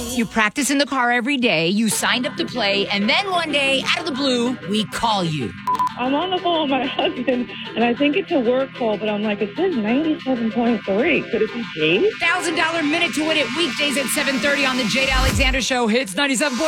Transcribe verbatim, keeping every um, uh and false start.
You practice in the car every day. You signed up to play. And then one day, out of the blue, we call you. I'm on the phone with my husband, and I think it's a work call, but I'm like, it says ninety-seven point three. Could it be Jade? one thousand dollars minute to win it weekdays at seven thirty on the Jade Alexander Show. Hits ninety-seven point three.